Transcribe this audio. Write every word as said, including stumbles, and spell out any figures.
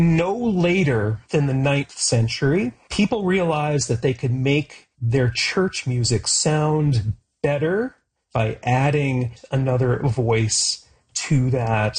No later than the ninth century, people realized that they could make their church music sound better by adding another voice to that